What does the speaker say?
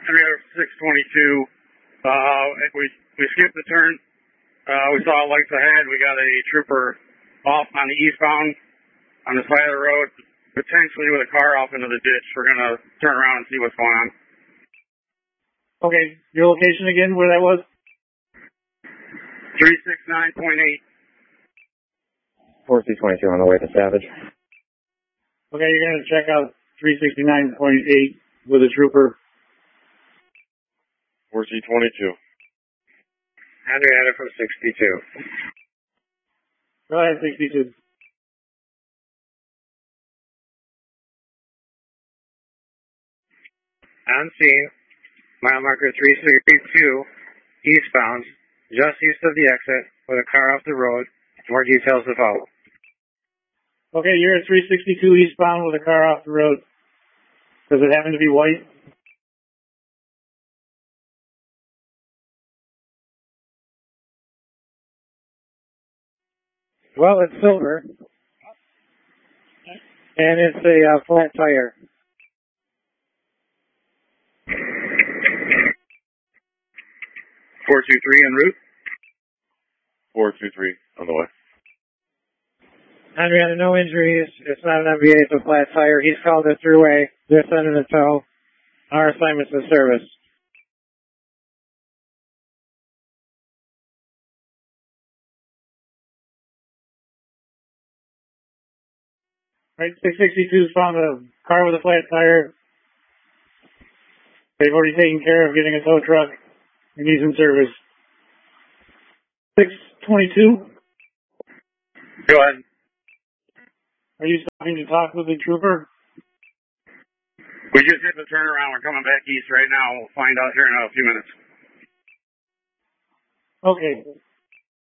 622. We skipped the turn. We saw lights ahead. We got a trooper off on the eastbound on the side of the road, potentially with a car off into the ditch. We're going to turn around and see what's going on. Okay, your location again, where that was? 369.8. 4C22 on the way to Savage. Okay, you're going to check out 369.8 with a trooper. 4C22. Henrietta from 62. Go ahead, 62. On scene, mile marker 362, eastbound, just east of the exit, with a car off the road. More details to follow. Okay, you're at 362 eastbound with a car off the road. Does it happen to be white? Well, it's silver. And it's a flat tire. 423 en route. 423 on the way. Henrietta, no injuries. It's not an MVA, it's a flat tire. He's called it throughway. They're sending a tow. Our assignment's in service. Right, 662's found a car with a flat tire. They've already taken care of getting a tow truck. And he's in service. 622? Go ahead. Are you stopping to talk with the trooper? We just hit the turnaround. We're coming back east right now. We'll find out here in a few minutes. Okay.